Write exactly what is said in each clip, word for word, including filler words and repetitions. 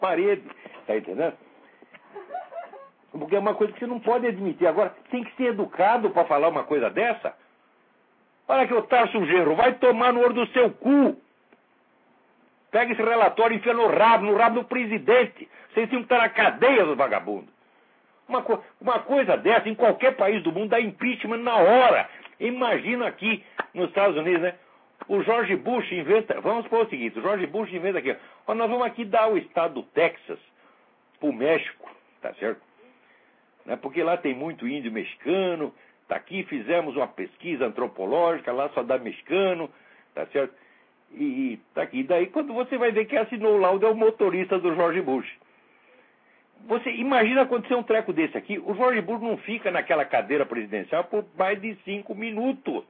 parede. Tá entendendo? Porque é uma coisa que você não pode admitir. Agora, tem que ser educado para falar uma coisa dessa. Olha que o Tarso Genro vai tomar no olho do seu cu. Pega esse relatório e enfia no rabo, no rabo do presidente. Vocês tinham que estar na cadeia dos vagabundos. Uma, co uma coisa dessa, em qualquer país do mundo, dá impeachment na hora. Imagina aqui nos Estados Unidos, né? O George Bush inventa... Vamos supor o seguinte, o George Bush inventa aqui. Ó, nós vamos aqui dar o estado do Texas pro México, tá certo? Né? Porque lá tem muito índio mexicano. Tá aqui, fizemos uma pesquisa antropológica, lá só dá mexicano, tá certo? E, e tá aqui. Daí, quando você vai ver que assinou o laudo é o motorista do George Bush. Você imagina acontecer um treco desse aqui, o George Bush não fica naquela cadeira presidencial por mais de cinco minutos.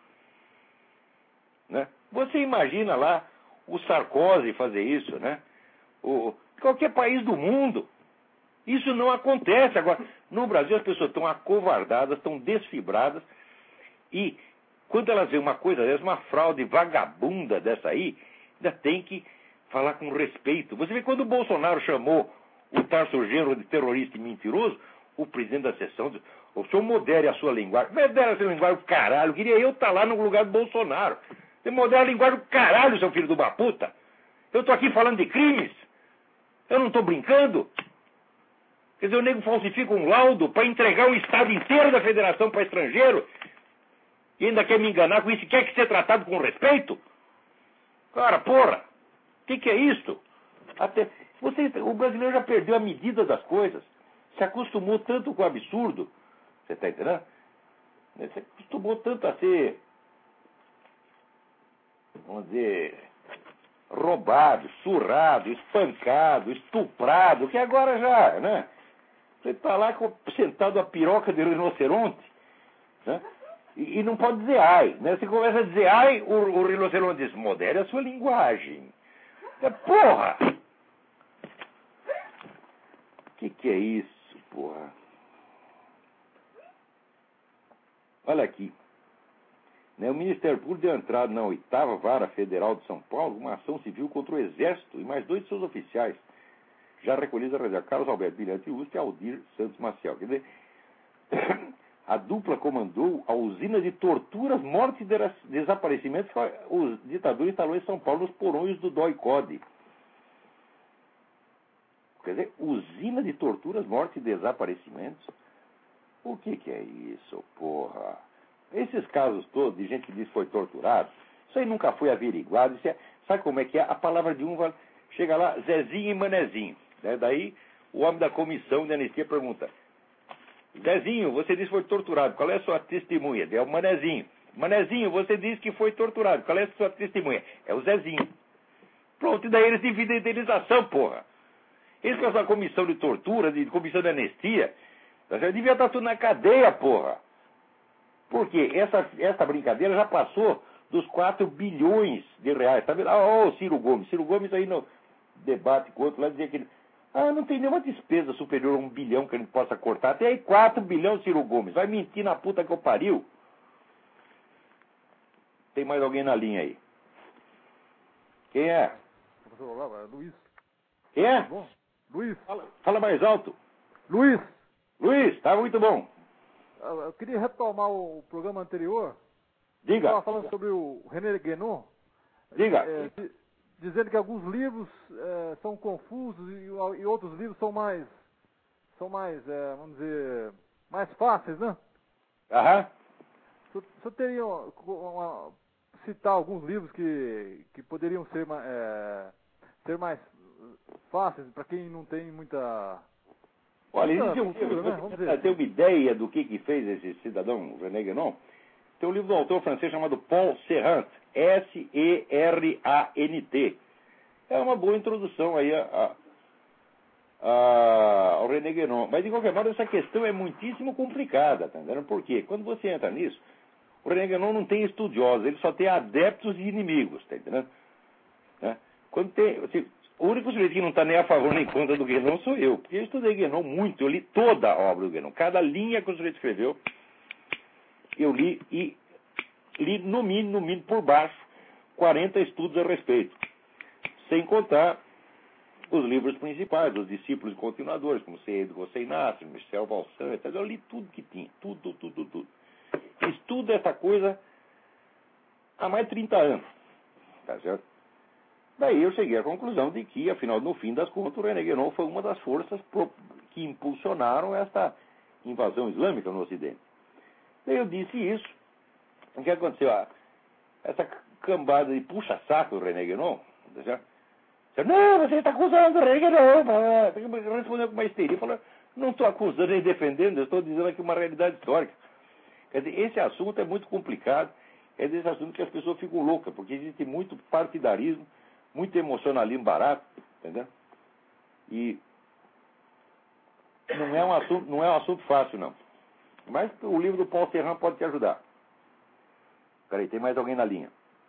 Né? Você imagina lá o Sarkozy fazer isso, né? O, qualquer país do mundo. Isso não acontece. Agora, no Brasil as pessoas estão acovardadas, estão desfibradas, e quando elas veem uma coisa dessa, uma fraude vagabunda dessa aí, ainda tem que falar com respeito. Você vê quando o Bolsonaro chamou o Tarso Genro de terrorista e mentiroso, o presidente da sessão disse: o senhor modere a sua linguagem. Modere a sua linguagem, caralho. Queria eu estar lá no lugar do Bolsonaro. Você modera a linguagem do caralho, seu filho de uma puta. Eu estou aqui falando de crimes. Eu não estou brincando. Quer dizer, o nego falsifica um laudo para entregar o estado inteiro da federação para estrangeiro e ainda quer me enganar com isso e quer que seja tratado com respeito? Cara, porra, o que, que é isso? Até, você, o brasileiro já perdeu a medida das coisas. Se acostumou tanto com o absurdo. Você está entendendo? Se acostumou tanto a ser, vamos dizer, roubado, surrado, espancado, estuprado, que agora já, né? Você está lá sentado a piroca de rinoceronte, né? E, e não pode dizer ai, né? Você começa a dizer ai, o, o rinoceronte diz: modere a sua linguagem. É, porra! O que, que é isso, porra? Olha aqui. Né? O Ministério Público deu entrada na oitava Vara Federal de São Paulo uma ação civil contra o Exército e mais dois de seus oficiais, já recolhidos a reserva, Carlos Alberto Brilhante Ustra e Aldir Santos Maciel. Quer dizer, a dupla comandou a usina de torturas, mortes e desaparecimentos que o ditador instalou em São Paulo nos porões do D O I-CODE. Quer dizer, usina de torturas, mortes e desaparecimentos? O que, que é isso, porra? Esses casos todos de gente que diz que foi torturado, isso aí nunca foi averiguado. Isso é, sabe como é que é? A palavra de um vai, chega lá, Zezinho e Manezinho. Né? Daí o homem da comissão de anistia pergunta: Zezinho, você disse que foi torturado, qual é a sua testemunha? É o Manezinho. Manezinho, você disse que foi torturado, qual é a sua testemunha? É o Zezinho. Pronto, e daí eles dividem a indenização, porra. Eles com essa comissão de tortura, de comissão de anistia, devia estar tudo na cadeia, porra. Porque essa, essa brincadeira já passou dos quatro bilhões de reais. Tá vendo? Ah, ó, o Ciro Gomes. Ciro Gomes aí no debate com o outro lá dizia que ele, ah, não tem nenhuma despesa superior a um bilhão que a gente possa cortar. Tem aí quatro bilhões, Ciro Gomes. Vai mentir na puta que eu pariu. Tem mais alguém na linha aí? Quem é? Luiz. Quem é? Bom, Luiz. Fala, fala mais alto. Luiz. Luiz, tá muito bom. Eu queria retomar o programa anterior. Diga. Estava falando sobre o René Guénon. Diga. É, dizendo que alguns livros é, são confusos e, e outros livros são mais, são mais, é, vamos dizer, mais fáceis, né? Aham. O senhor teria uma, uma, citar alguns livros que, que poderiam ser, é, ser mais fáceis para quem não tem muita... Olha, muita existe um cultura, livro, né? Vamos para dizer. ter uma ideia do que, que fez esse cidadão, René Guénon, tem um livro do autor francês chamado Paul Serrant, S E R A N T. É uma boa introdução aí a, a, a, ao René Guénon. Mas, de qualquer modo, essa questão é muitíssimo complicada, tá entendendo? Por quê? Quando você entra nisso, o René Guénon não tem estudiosos, ele só tem adeptos e inimigos, tá entendendo? Né? Quando tem... Assim, o único sujeito que não está nem a favor nem contra do Guénon sou eu, porque eu estudei Guénon muito, eu li toda a obra do Guénon, cada linha que o sujeito escreveu, eu li e li no mínimo, no mínimo por baixo, quarenta estudos a respeito, sem contar os livros principais, os discípulos continuadores, como Seyd Hossein Nasr, Michel Valsan, etcétera. Eu li tudo que tinha, tudo, tudo, tudo, tudo. Fiz tudo essa coisa há mais de trinta anos, tá certo? Daí eu cheguei à conclusão de que, afinal, no fim das contas, o René Guénon foi uma das forças que impulsionaram esta invasão islâmica no Ocidente. Daí eu disse isso. O que aconteceu? Ah, essa cambada de puxa-saco do René Guénon, tá certo? Não, você está acusando o René Guénon. Respondeu com uma histeria, falou, não estou acusando nem defendendo, eu estou dizendo aqui uma realidade histórica. Quer dizer, esse assunto é muito complicado, é desse assunto que as pessoas ficam loucas, porque existe muito partidarismo, muito emocionalismo barato, entendeu? E não é um assunto, não é um assunto fácil, não. Mas o livro do Paul Serran pode te ajudar. Peraí, tem mais alguém na linha.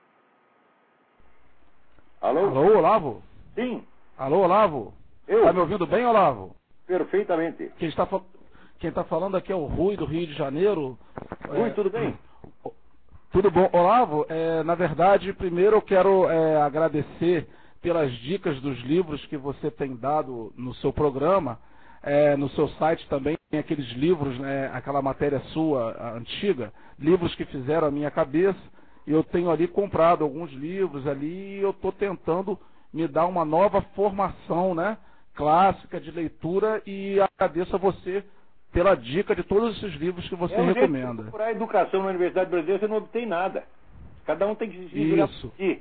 Alô? Alô, Olavo? Sim. Alô, Olavo? Eu? Tá me ouvindo bem, Olavo? Perfeitamente. Quem está, quem está falando aqui é o Rui, do Rio de Janeiro. Rui, é... tudo bem? Tudo bom, Olavo? É, na verdade, primeiro eu quero é, agradecer pelas dicas dos livros que você tem dado no seu programa. É, no seu site também tem aqueles livros, né, aquela matéria sua antiga, livros que fizeram a minha cabeça. E eu tenho ali comprado alguns livros ali e eu estou tentando me dar uma nova formação, né, clássica de leitura, e agradeço a você pela dica de todos esses livros que você é um recomenda. Se procurar educação na Universidade Brasileira, você não obtém nada. Cada um tem que se virar por si.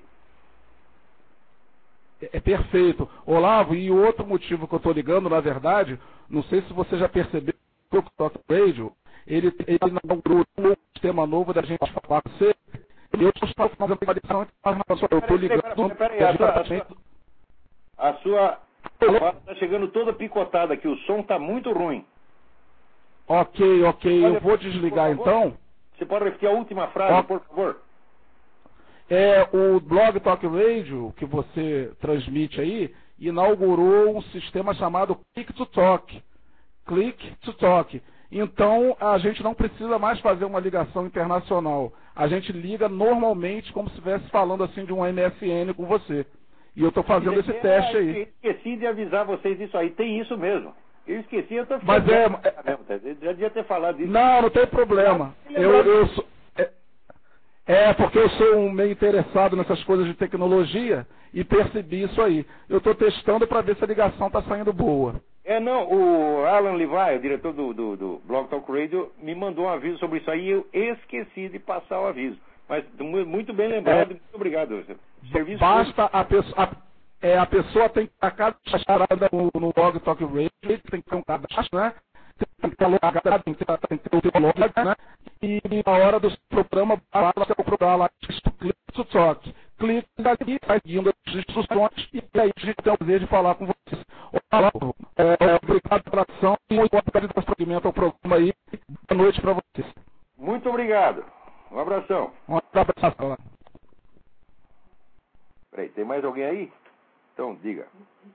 É perfeito. Olavo, e o outro motivo que eu estou ligando, na verdade, não sei se você já percebeu, o Talk Radio, ele, ele inaugurou um sistema novo da gente falar com você, e eu estou fazendo uma lição, eu estou ligando... Peraí, a sua... A sua... Está chegando toda picotada aqui, o som está muito ruim. Ok, ok, eu vou desligar então. Você pode repetir a última frase, Ó, por favor? É, o Blog Talk Radio, que você transmite aí, inaugurou um sistema chamado Click to Talk. Click to Talk. Então, a gente não precisa mais fazer uma ligação internacional. A gente liga normalmente como se estivesse falando assim de um M S N com você. E eu estou fazendo esse teste aí. Eu esqueci de avisar vocês disso aí. Tem isso mesmo. Eu esqueci, eu estou Mas é... Eu já devia ter falado disso. Não, não tem problema. Eu, eu sou... é... é, porque eu sou um meio interessado nessas coisas de tecnologia e percebi isso aí. Eu estou testando para ver se a ligação está saindo boa. É, não, o Alan Levi, o diretor do, do, do Blog Talk Radio, me mandou um aviso sobre isso aí e eu esqueci de passar o aviso. Mas muito bem lembrado, é, muito obrigado. Serviço basta a pessoa, a, é, a pessoa tem que estar cadastrada no, no Blog Talk Radio, tem que ter um cadastro, né? Tem que ter logado, tem que ter, tem que ter o teu log, né? E na hora do programa, basta o programa lá, clique to talk. Clique aqui, vai seguindo as instruções e aí a gente tem o prazer de falar com vocês. Olá, é, obrigado pela ação e muito obrigado pelo prosseguimento ao programa aí. Boa noite para vocês. Muito obrigado. Um abração. Um abraço. Peraí, tem mais alguém aí? Então, diga.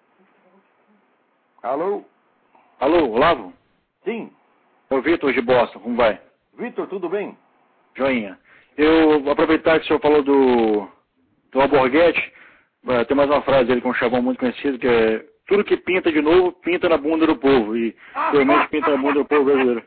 Alô? Alô, Olavo? Sim. É o Vitor de Boston, como vai? Vitor, tudo bem? Joinha. Eu vou aproveitar que o senhor falou do, do Alborguete, tem mais uma frase dele com um chavão muito conhecido, que é: tudo que pinta de novo, pinta na bunda do povo. E realmente pinta na bunda do povo brasileiro.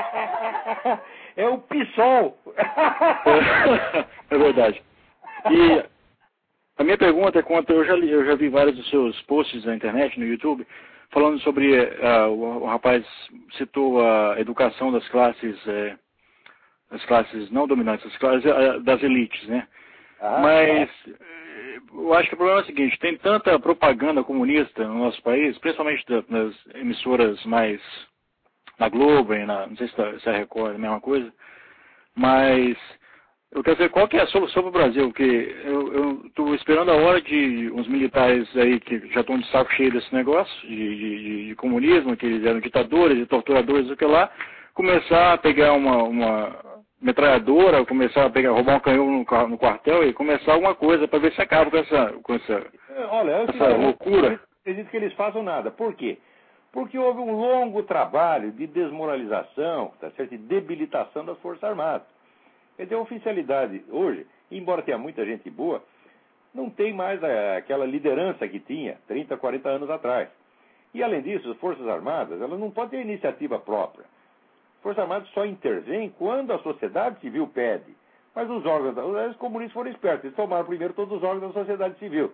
É o PSOL. É, é verdade. E a minha pergunta é quanto, eu já, li, eu já vi vários dos seus posts na internet, no YouTube, falando sobre, uh, o, o rapaz citou a educação das classes, uh, das classes não dominantes, das classes uh, das elites, né? Ah, Mas uh, eu acho que o problema é o seguinte: tem tanta propaganda comunista no nosso país, principalmente da, nas emissoras mais, na Globo, e na, não sei se, se a Record é a mesma coisa, mas eu quero saber qual que é a solução para o Brasil, porque eu estou esperando a hora de uns militares aí que já estão de saco cheio desse negócio, de, de, de comunismo, que eles eram ditadores e torturadores, o que lá, começar a pegar uma, uma metralhadora, começar a pegar, roubar um canhão no, no quartel e começar alguma coisa para ver se acaba com essa, com essa, Olha, eu essa loucura. Eu acredito que eles façam nada. Por quê? Porque houve um longo trabalho de desmoralização, tá certo? De debilitação das Forças Armadas. Quer dizer, a oficialidade hoje, embora tenha muita gente boa, não tem mais a, aquela liderança que tinha trinta, quarenta anos atrás. E, além disso, as Forças Armadas, elas não podem ter iniciativa própria. As Forças Armadas só intervêm quando a sociedade civil pede. Mas os órgãos, os comunistas foram espertos, eles tomaram primeiro todos os órgãos da sociedade civil.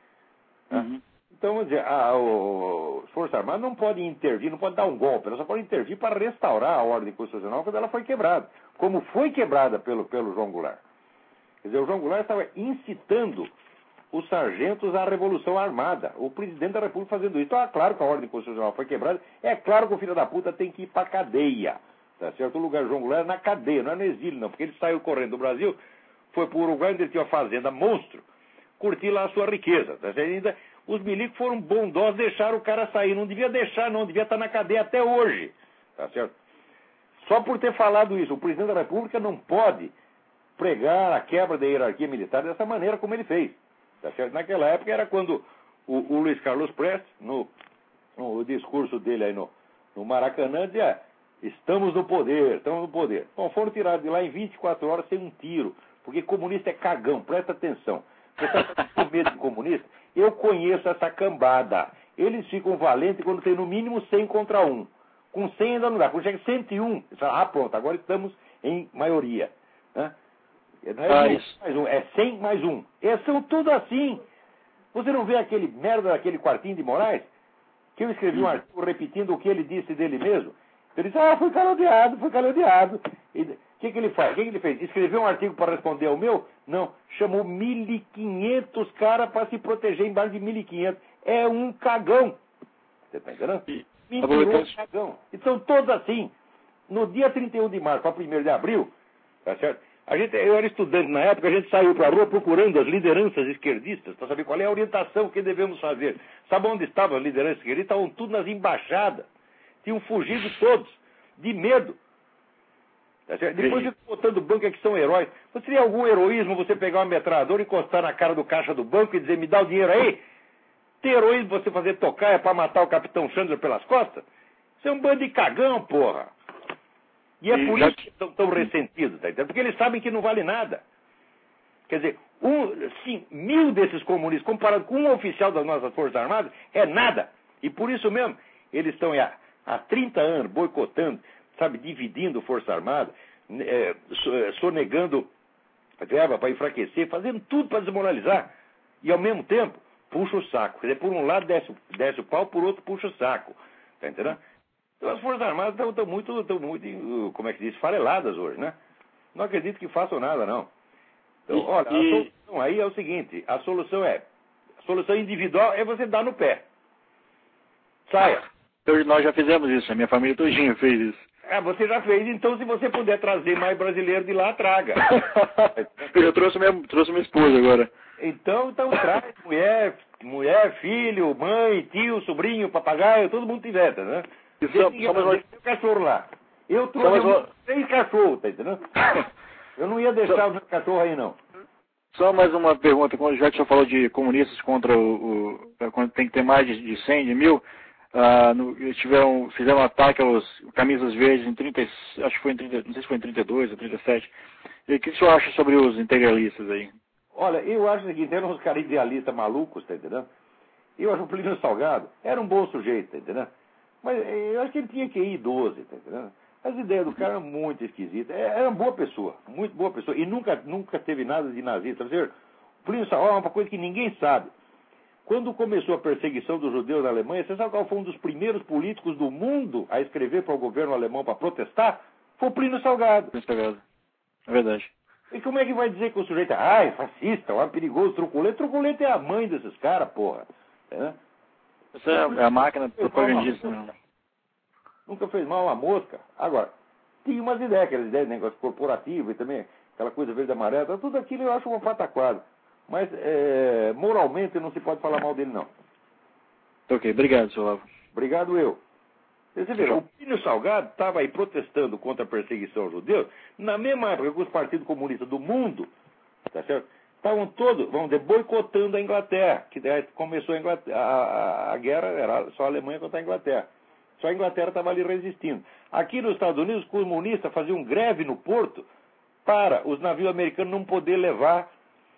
Uhum. Então, vamos dizer, a, o, as Forças Armadas não podem intervir, não podem dar um golpe, elas só podem intervir para restaurar a ordem constitucional quando ela foi quebrada, como foi quebrada pelo, pelo João Goulart. Quer dizer, o João Goulart estava incitando os sargentos à revolução armada, o presidente da República fazendo isso. Então, é claro que a ordem constitucional foi quebrada, é claro que o filho da puta tem que ir para a cadeia. Tá certo? O lugar do João Goulart é na cadeia, não é no exílio, não, porque ele saiu correndo do Brasil, foi para o Uruguai, onde ele tinha uma fazenda monstro, curtir lá a sua riqueza. Tá certo? Ainda, os milicos foram bondosos, deixaram o cara sair. Não devia deixar, não, devia estar na cadeia até hoje. Tá certo? Só por ter falado isso, o presidente da República não pode pregar a quebra da hierarquia militar dessa maneira como ele fez. Tá certo? Naquela época era quando o, o Luiz Carlos Prestes, no, no discurso dele aí no, no Maracanã, dizia: estamos no poder, estamos no poder. Bom, foram tirados de lá em vinte e quatro horas sem um tiro, porque comunista é cagão, presta atenção. Você está com medo de comunista? Eu conheço essa cambada. Eles ficam valentes quando tem no mínimo cem contra um. Com cem ainda não dá. Quando chega cento e um, você fala: ah, pronto, agora estamos em maioria. Né? Não é ah, um isso. mais um, é cem mais um. Eles são tudo assim. Você não vê aquele merda daquele quartinho de Moraes? Que eu escrevi um artigo repetindo o que ele disse dele mesmo. Ele disse: ah, fui caluniado, fui caluniado. O que, que ele faz? O que, que ele fez? Escreveu um artigo para responder ao meu? Não. Chamou mil e quinhentos caras para se proteger embaixo de mil e quinhentos. É um cagão. Você está entendendo? Mentiroso, cagão. E são todos assim. No dia trinta e um de março para primeiro de abril, tá certo? A gente, eu era estudante na época, a gente saiu para a rua procurando as lideranças esquerdistas para saber qual é a orientação que devemos fazer. Sabe onde estavam as lideranças esquerdistas? Estavam tudo nas embaixadas. Tinham fugido todos, de medo. Tá certo? Depois de botando banco é que são heróis. Você teria algum heroísmo você pegar uma metralhadora e encostar na cara do caixa do banco e dizer: me dá o dinheiro aí? Ter heroísmo você fazer tocaia para matar o capitão Chandler pelas costas? Isso é um bando de cagão, porra. E é por isso que estão tão ressentidos, tá entendendo? Porque eles sabem que não vale nada. Quer dizer, um, sim, mil desses comunistas, comparado com um oficial das nossas Forças Armadas, é nada. E por isso mesmo, eles estão há, há trinta anos boicotando, sabe, dividindo Força Armada, é, sonegando verba para enfraquecer, fazendo tudo para desmoralizar. E, ao mesmo tempo, puxa o saco. Quer dizer, por um lado desce, desce o pau, por outro puxa o saco. Tá entendendo? Então, as Forças Armadas estão muito, estão muito, como é que diz, fareladas hoje, né? Não acredito que façam nada, não. Então, olha, a solução aí é o seguinte: a solução é, a solução individual é você dar no pé. Saia. Eu, nós já fizemos isso, a minha família todinha fez isso. Ah, você já fez, então se você puder trazer mais brasileiro de lá, traga. Eu trouxe minha, trouxe minha esposa agora. Então, então traz mulher, mulher, filho, mãe, tio, sobrinho, papagaio, todo mundo tiver, tá, né? Só, só mais uma... cachorro lá. Eu trouxe uma... três cachorros, tá entendendo? Eu não ia deixar só... o meu cachorro aí, não. Só mais uma pergunta, quando já que você falou de comunistas contra o, o quando tem que ter mais de, de cem, de mil, uh, no, tiveram, fizeram um ataque aos camisas verdes em trinta, acho que foi em trinta, não sei se foi em trinta e dois ou trinta e sete. E o que o senhor acha sobre os integralistas aí? Olha, eu acho que eram uns caras idealistas malucos, tá entendendo? Eu acho que o Plínio Salgado era um bom sujeito, tá entendendo? Mas eu acho que ele tinha que ir doze, tá entendendo? As ideias do cara eram muito esquisitas. Era uma boa pessoa, muito boa pessoa. E nunca, nunca teve nada de nazista. Você, o Plínio Salgado é uma coisa que ninguém sabe. Quando começou a perseguição dos judeus na Alemanha, você sabe qual foi um dos primeiros políticos do mundo a escrever para o governo alemão para protestar? Foi o Plínio Salgado. Plínio Salgado. É verdade. E como é que vai dizer que o sujeito é, ai, fascista, é perigoso, truculento? Truculento é a mãe desses caras, porra. É? Essa é a máquina propagandista. Nunca fez mal uma mosca. Agora, tinha umas ideias, aquelas ideias de negócio corporativo e também aquela coisa verde e amarela, tudo aquilo eu acho uma pataquada. Mas, é, moralmente, não se pode falar mal dele, não. Ok, obrigado, senhor Olavo. Obrigado eu. Você vê, o Plínio Salgado estava aí protestando contra a perseguição aos judeus, na mesma época que os partidos comunistas do mundo, tá certo? Estavam todos, vamos dizer, boicotando a Inglaterra, que começou a, Inglaterra, a, a, a guerra, era só a Alemanha contra a Inglaterra. Só a Inglaterra estava ali resistindo. Aqui nos Estados Unidos, os comunistas faziam greve no porto para os navios americanos não poder levar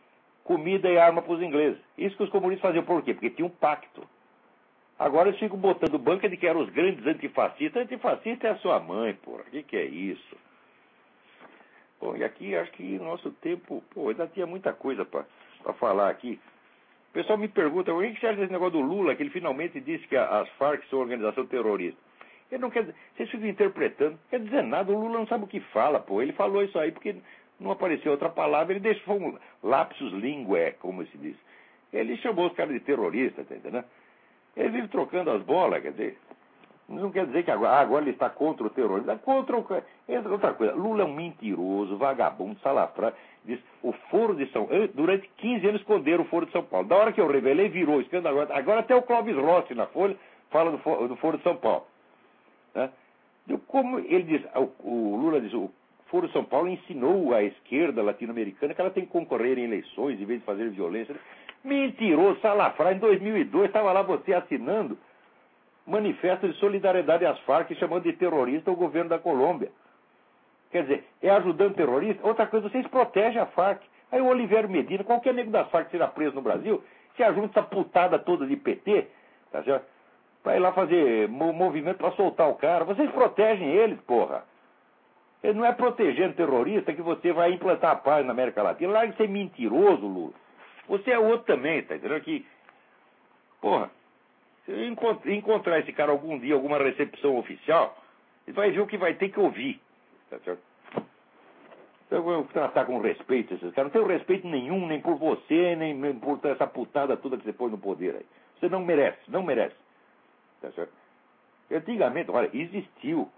comida e arma para os ingleses. Isso que os comunistas faziam por quê? Porque tinha um pacto. Agora eles ficam botando banca de que eram os grandes antifascistas. Antifascista é a sua mãe, porra. O que, que é isso? Bom, e aqui acho que nosso tempo... Pô, ainda tinha muita coisa para falar aqui. O pessoal me pergunta, o que você acha desse negócio do Lula, que ele finalmente disse que as Farc são organização terrorista? Ele não quer dizer... Vocês ficam interpretando. Não quer dizer nada, o Lula não sabe o que fala, pô. Ele falou isso aí porque não apareceu outra palavra, ele deixou um lapsus linguae, como se diz. Ele chamou os caras de terrorista, tá entendendo? Ele vive trocando as bolas, quer dizer... Não quer dizer que agora, agora ele está contra o terrorismo. Está contra o... Entra outra coisa. Lula é um mentiroso, vagabundo, salafrário. Diz, o Foro de São Paulo... Durante quinze anos esconderam o Foro de São Paulo. Da hora que eu revelei, virou escândalo. Agora, agora até o Clóvis Rossi na Folha fala do Foro, do Foro de São Paulo. Né? Como ele diz... O, o Lula diz... O Foro de São Paulo ensinou à esquerda latino-americana que ela tem que concorrer em eleições em vez de fazer violência. Mentiroso, salafrário. Em dois mil e dois estava lá você assinando manifesto de solidariedade às Farc, chamando de terrorista o governo da Colômbia. Quer dizer, é ajudando terrorista? Outra coisa, vocês protegem a Farc. Aí o Olivério Medina, qualquer nego das Farc será preso no Brasil, se ajunta essa putada toda de P T, tá certo? Vai lá fazer movimento para soltar o cara. Vocês protegem eles, porra. Ele não é protegendo terrorista que você vai implantar a paz na América Latina. Larga de ser mentiroso, Lula. Você é outro também, tá entendendo? Que, porra, se eu encontrar esse cara algum dia, alguma recepção oficial, ele vai ver o que vai ter que ouvir. Tá certo? Então eu vou tratar com respeito esses caras. Não tenho respeito nenhum, nem por você, nem, nem por essa putada toda que você põe no poder aí. Você não merece, não merece. Tá certo? Antigamente, olha, existiu,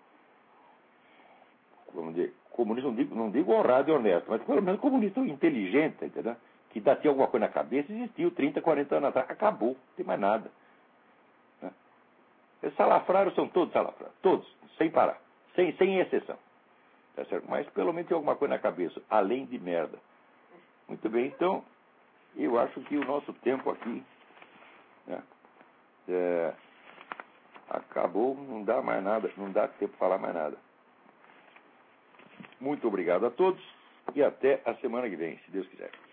vamos dizer, comunista, não digo, não digo honrado e honesto, mas pelo menos comunista inteligente, entendeu? Que dá tinha alguma coisa na cabeça, existiu trinta, quarenta anos atrás. Acabou, não tem mais nada. Os salafrários são todos salafrários, todos, sem parar, sem, sem exceção. Tá certo? Mas pelo menos tem alguma coisa na cabeça, além de merda. Muito bem, então, eu acho que o nosso tempo aqui, né, é, acabou, não dá mais nada, não dá tempo para falar mais nada. Muito obrigado a todos e até a semana que vem, se Deus quiser.